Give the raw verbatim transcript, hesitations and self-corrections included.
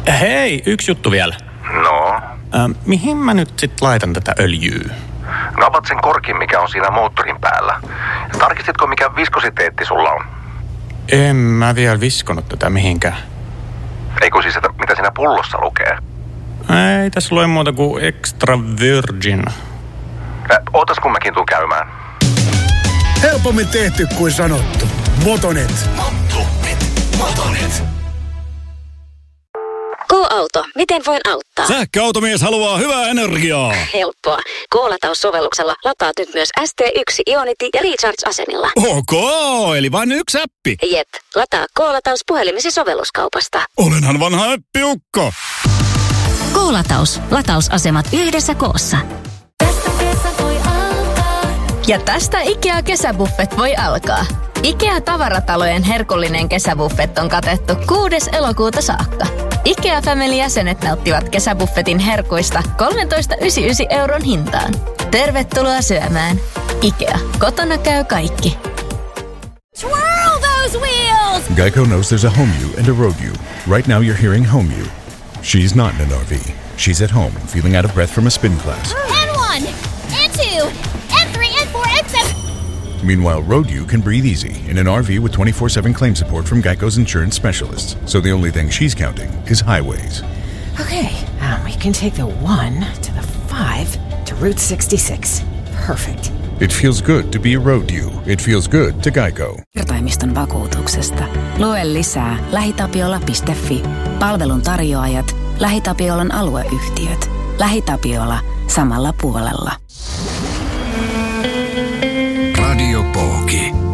Hei, yksi juttu vielä. No? Äh, mihin mä nyt sit laitan tätä öljyä? No avat sen korkin, mikä on siinä moottorin päällä. Tarkistitko, mikä viskositeetti sulla on? En mä vielä viskonut tätä mihinkään. Eikö siis, että mitä siinä pullossa lukee? Ei tässä lue muuta kuin extra virgin. Äh, ootas kun mäkin tuun käymään. Helpommin tehty kuin sanottu. Motonet. Motonet. Motonet. K-auto. Miten voin auttaa? Sähköautomies haluaa hyvää energiaa. Helppoa. K-lataussovelluksella lataat nyt myös S T yksi Ionity ja Recharge-asemilla. Ok, eli vain yksi appi. Jep. Lataa K-lataus puhelimesi sovelluskaupasta. Olenhan vanha appiukko. K-lataus. Latausasemat yhdessä koossa. Ja tästä IKEA kesäbuffet voi alkaa. IKEA-tavaratalojen herkullinen kesäbuffet on katettu kuudes elokuuta saakka. IKEA Family-jäsenet nauttivat kesäbuffetin herkuista kolmetoista pilkku yhdeksänkymmentäyhdeksän euron hintaan. Tervetuloa syömään. IKEA. Kotona käy kaikki. Twirl those wheels! Geico knows there's a home you and a road you. Right now you're hearing home you. She's not in an R V. She's at home, feeling out of breath from a spin class. N one, N two, N three, N four, N seven. Meanwhile, road you can breathe easy in an R V with twenty-four seven claim support from Geico's insurance specialists. So the only thing she's counting is highways. Okay, um, we can take the one to the five to Route sixty-six. Perfect. It feels good to be a road you. It feels good to Geico. Vertaimiston vakuutuksesta. Lue lisää lähitapiola piste fi. Palvelun tarjoajat, LähiTapiolan alueyhtiöt. LähiTapiola samalla puolella. Radio Pooki.